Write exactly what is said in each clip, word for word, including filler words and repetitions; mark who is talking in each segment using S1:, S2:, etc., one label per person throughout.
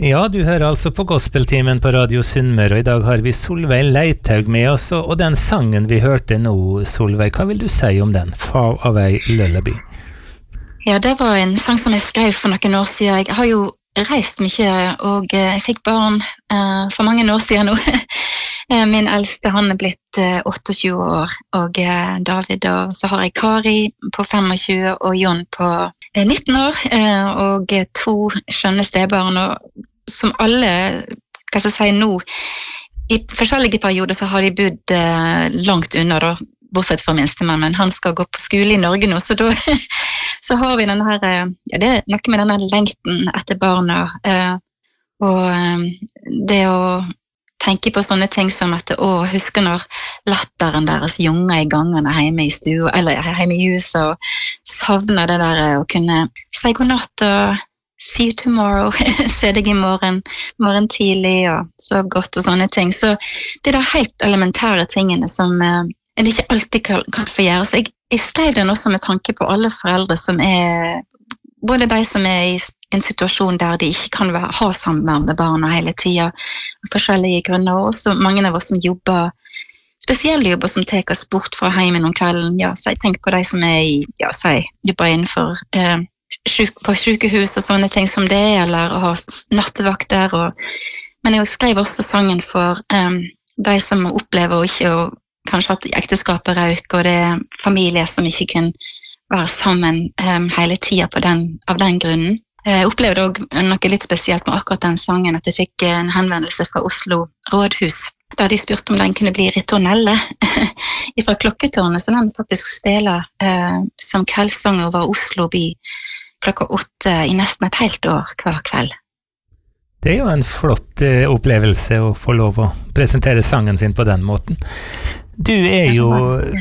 S1: Ja, du hører altså på Gospeltimen på Radio Sunnmøre, og i dag har vi Solveig Leithaug med oss, og den sangen vi hørte nå, Solveig, hva vil du si om den? Far Away Lullaby.
S2: Ja, det var en sang som jeg skrev for noen år siden. Jeg har jo reist mye, og jeg fikk barn uh, for mange år siden nå. Min eldste, han er blitt uh, tjueåtte år, og uh, David, og så har jeg Kari på tjuefem, og Jon på uh, nitten år, uh, og to skjønne stebarn, og som alle, hva skal jeg si nå, i forskjellige perioder så har de bodd uh, langt unna da, bortsett fra minstemann, men han skal gå på skole i Norge nå, så da så har vi denne her, ja, det er noe med denne lengten etter barna, uh, og um, det å tenke på sånne ting som at, å, husker når latteren deres junger i gangene hjemme i stua, eller hjemme i huset, og savner det der å kunne si god natt og see you tomorrow, se deg i morgen, morgen tidlig, og sov godt og sånne ting. Så det er de helt elementære tingene som uh, en ikke alltid kan, kan få gjøre. Så jeg, jeg skrev den også med tanke på alle foreldre som er, både de som er i en situasjon der de ikke kan være, ha samvær med barna hele tiden, forskjellige grunner, og også mange av oss som jobber, spesielle jobber som tar oss bort fra hjemmen om kvelden. Ja, så jeg tenker på de som er i, ja, så jeg jobber innenfor uh, Syk, på sykehus og sånne ting som det er, eller å ha nattevakter. Og, men jeg skrev også sangen for um, de som opplever å ikke, og kanskje at ekteskapet røyk, og det er familier som ikke kan være sammen um, hele tiden på den, av den grunnen. Jeg opplevde også noe litt spesielt med akkurat den sangen, at jeg fikk en henvendelse fra Oslo Rådhus, der de spurte om den kunne bli ritornelle fra klokketårnet, så den faktisk spiller uh, som kveldssang over Oslo by klokka åtte i nesten et helt år hver kveld.
S1: Det er jo en flott uh, opplevelse å få lov å presentere sangen sin på den måten. Du er jo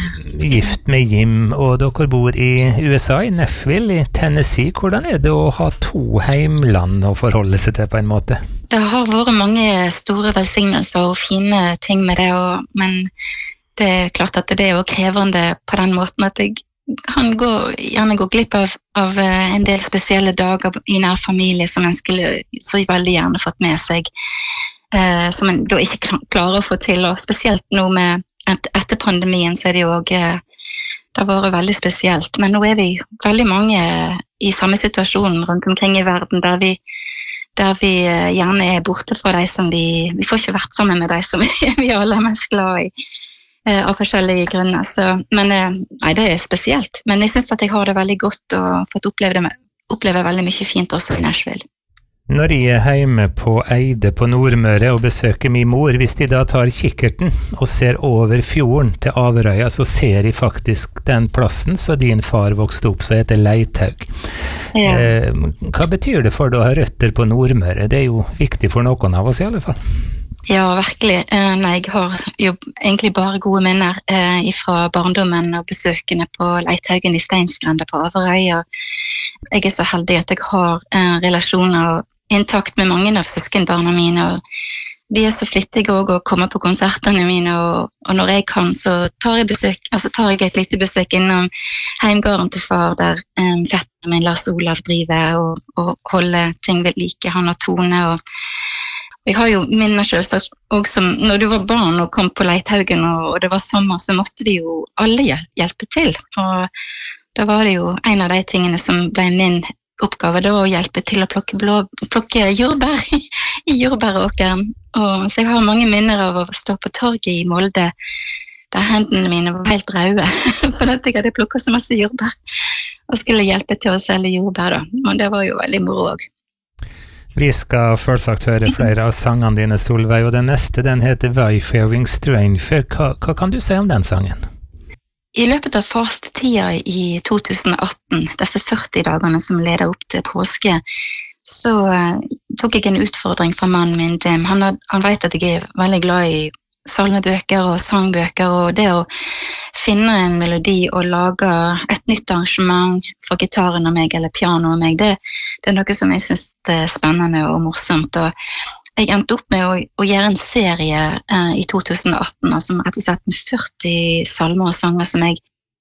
S1: gift med Jim, og dere bor i U S A, i Nashville, i Tennessee. Hvordan er det å ha to heimland å forholde seg til på en måte?
S2: Det har vært mange store velsignelser og fine ting med det, og, men det er klart at det er jo krevende på den måten at jeg kan gå, gjerne gå glipp av, av en del spesielle dager i nær familie som en skulle så veldig gjerne fått med seg, eh, som en da ikke klarer å få til, og spesielt nå med et, etter pandemien så er det jo også, det har vært veldig spesielt, men nå er vi veldig mange i samme situasjon rundt omkring i verden, der vi, der vi gjerne er borte fra de som vi, vi får ikke vært sammen med de som vi, vi alle er mest glad i, av forskjellige grunner, så, men nei, det er spesielt, men jeg synes at jeg har det veldig godt og fått oppleve det med, oppleve veldig mye fint også i Nashville.
S1: Når jeg er hjemme på Eide på Nordmøre og besøker min mor, hvis de da tar kikkerten og ser over fjorden til Averøya, så ser de faktisk den plassen så din far vokste opp, så heter Leithaug. Ja. Eh, hva betyr det for deg å ha røtter på Nordmøre? Det er jo viktig for noen av oss i alle fall.
S2: Ja, virkelig. Eh, nei, jeg har jo egentlig bare gode minner eh, fra barndommen og besøkene på Leithaugen i Steinsgrenda på Averøya. Jeg er så heldig at jeg har eh, relasjoner intakt med mange av søskenbarna mine, og de er så flittige også å komme på konsertene mine, og, og når jeg kan så tar jeg, besøk, altså tar jeg et lite besøk innom heimgården til far, der um, fetteren min Lars Olav driver og, og holder ting ved like, han har Tone, og jeg har jo minner selvsagt også som når du var barn og kom på Leithaugen og, og det var sommer, så måtte de jo alle hjelpe til, og da var det jo en av de tingene som ble min oppgave da, å hjelpe til å plukke, blå, plukke jordbær i jordbæråkeren. Og, så jeg har mange minner av å stå på torget i Molde, der hendene mine var helt røde, for at jeg hadde plukket så masse jordbær, og skulle hjelpe til å selge jordbær da. Men det var jo veldig moro også.
S1: Vi skal selvsagt høre flere av sangene dine, Solveig, og den neste, den heter Wayfaring Stranger. Hva, hva kan du si om den sangen?
S2: I løpet av fastetida i to tusen atten, disse førti dagene som leder opp til påske, så uh, tok jeg en utfordring fra mannen min, Jim. Han, had, han vet at jeg er veldig glad i salmebøker og sangbøker, og det å finne en melodi og lage et nytt arrangement for gitaren og meg, eller piano og meg, det, det er noe som jeg synes er spennende og morsomt, og jeg endte opp med å, å gjøre en serie eh, i to tusen atten, altså rett og slett med førti salmer og sanger som jeg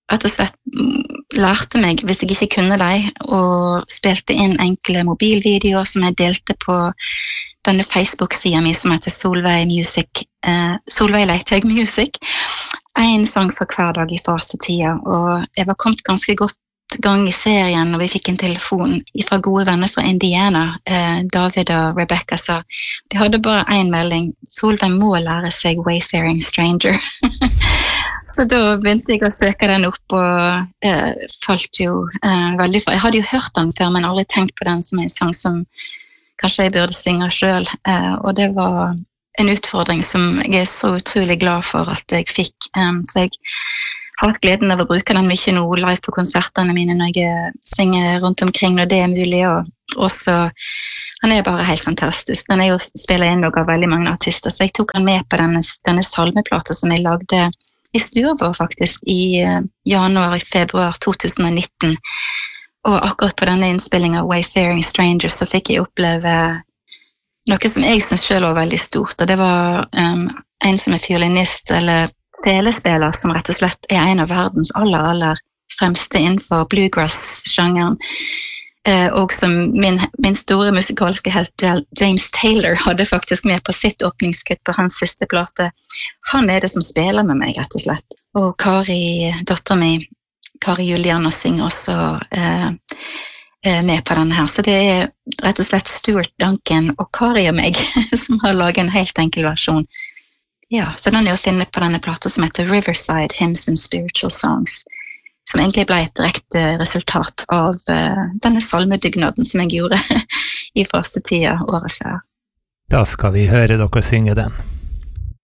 S2: rett og slett lærte meg, hvis jeg ikke kunne dem, og spilte inn enkle mobilvideoer som jeg delte på denne Facebook-siden min som heter Solveig Music, eh, Solveig Leithaug Music. En sang for hver dag i fasetida, og jeg var kommet ganske godt gang i serien når vi fikk en telefon fra gode venner fra Indiana. eh, David og Rebecca sa, de hadde bare en melding: Solveig må lære seg Wayfaring Stranger. Så da begynte jeg å søke den opp, og eh, falt jo eh, veldig for. Jeg hadde jo hørt den før, men aldri tenkt på den som en sang som kanskje jeg burde synge selv. Eh, og det var en utfordring som jeg er så utrolig glad for at jeg fikk. Um, så jeg har hatt gleden av å bruke den mye nå live på konsertene mine når jeg synger rundt omkring når det er mulig. Og også, han er bare helt fantastisk. Den er jo spiller inn av veldig mange artister, så jeg tok han med på denne, denne salmeplata som jeg lagde i stua vår faktisk i uh, januar i februar to tusen og nitten. Og akkurat på denne innspillingen av Wayfaring Stranger så fikk jeg oppleve noe som jeg synes selv var veldig stort, og det var um, en som er fiolinist eller telespiller som rett og slett er en av verdens aller, aller fremste innenfor bluegrass-sjangeren, eh, og som min, min store musikalske helt James Taylor hadde faktisk med på sitt åpningskutt på hans siste plate. Han er det som spiller med meg rett og slett, og Kari, datteren min, Kari Juliana synger også eh, med på denne her, så det er rett og slett Stuart Duncan og Kari og meg som har laget en helt enkel versjon. Ja, så den er å finne på denne plata som heter Riverside Hymns and Spiritual Songs, som egentlig ble et direkte resultat av uh, denne salmedugnaden som jeg gjorde i første tida året før.
S1: Da skal vi høre dere synge den.